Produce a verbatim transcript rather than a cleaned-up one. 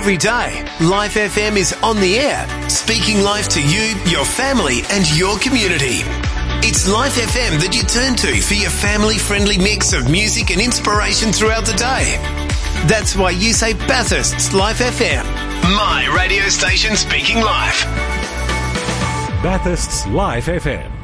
every day, Life F M is on the air, speaking life to you, your family and your community. It's Life F M that you turn to for your family-friendly mix of music and inspiration throughout the day. That's why you say Bathurst's Life F M. My radio station speaking life. Bathurst's Life F M.